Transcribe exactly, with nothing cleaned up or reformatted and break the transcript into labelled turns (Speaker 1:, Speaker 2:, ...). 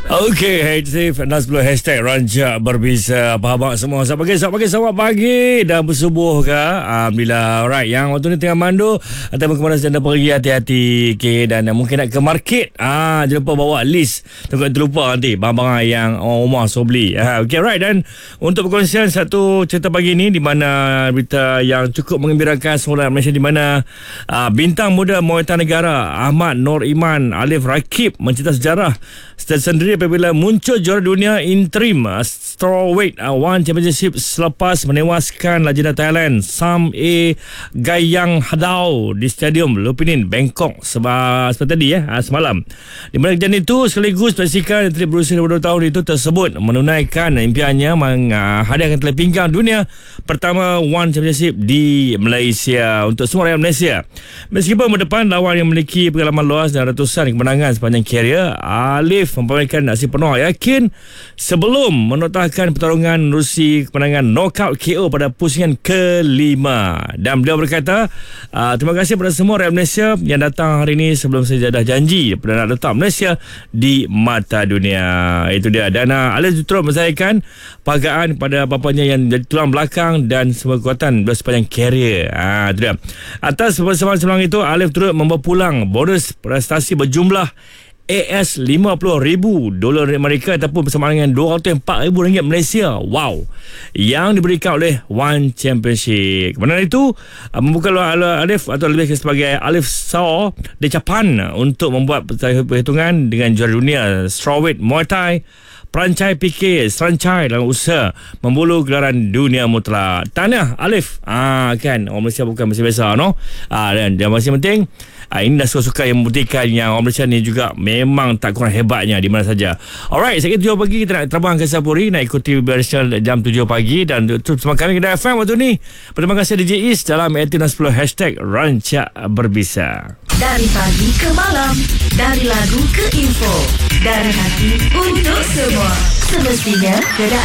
Speaker 1: Okey, Hatif enam sepuluh hashtag Rancak Berbisa. Apa khabar semua? Selamat pagi, selamat pagi, selamat pagi. Dah bersubuh ke? Alhamdulillah. Alright, yang waktu ni tengah mandu ataupun ke mana saja anda pergi, hati-hati. Okay, dan uh, mungkin nak ke market. Ah, jangan lupa bawa list. Takut terlupa nanti barang-barang yang orang rumah so beli. Ah, okay, right. Dan untuk perkongsian satu cerita pagi ni di mana berita yang cukup menggembirakan semua Malaysia, di mana uh, bintang muda Muay Thai negara Ahmad Nur Iman Alif Rakib mencetak sejarah sendiri apabila muncul juara dunia interim uh, strawweight uh, One Championship selepas menewaskan legenda Thailand Sam A Gayang Hadau di Stadium Lupinin Bangkok seba, seperti tadi ya, uh, semalam. Di mana kejadian itu sekaligus menyaksikan atlet berusia dua puluh dua tahun itu tersebut menunaikan impiannya menghadiahkan tali pinggang dunia pertama One Championship di Malaysia untuk semua rakyat Malaysia. Meskipun berdepan lawan yang memiliki pengalaman luas dan ratusan kemenangan sepanjang karier, Alif mempermainkan aksi penuh yakin sebelum menotahkan pertarungan menerusi kemenangan knockout K O pada pusingan kelima. Dan beliau berkata, uh, terima kasih kepada semua rakyat Malaysia yang datang hari ini sebelum saya dah janji pada nak letak Malaysia di mata dunia. Itu dia. Dan uh, Alif turut menzayakan penghargaan kepada bapanya yang jadi tulang belakang dan semua kekuatan beliau sepanjang karier. Ah, itu dia. Atas persembahan semalam itu, Alif turut membawa pulang bonus prestasi berjumlah A S lima puluh ribu dolar Amerika ataupun bersama dengan dua ratus empat ribu ringgit Malaysia. Wow. Yang diberikan oleh One Championship. Kemenangan itu uh, membuka luar Alif atau lebih sebagai Alif Saw di Japan untuk membuat perhitungan dengan juara dunia strawweight Muay Thai perancangan P K Serancai dalam usaha membulu gelaran dunia mutlak. Tahniah Alif. Ah, kan orang Malaysia bukan biasa-biasa, no. Ah, dan yang masih penting, ah, ini dah suka-suka yang membuktikan yang orang Malaysia ni juga memang tak kurang hebatnya di mana saja. Alright, saya kira tujuh pagi kita nak terbang ke Sapuri, nak ikuti bersial jam tujuh pagi dan terus bersama kami Kedah F M waktu ni. Terima kasih D J Is dalam enam sepuluh hashtag Rancak Berbisa.
Speaker 2: Dari pagi ke malam, dari lagu ke info, dari hati untuk semua. Semestinya Kedah